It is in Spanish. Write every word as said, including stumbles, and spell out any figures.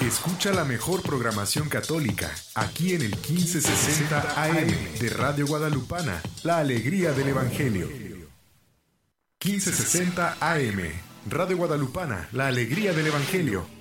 Escucha la mejor programación católica aquí en el quince sesenta A M de Radio Guadalupana, la alegría del Evangelio. quince sesenta A M, Radio Guadalupana, la alegría del Evangelio.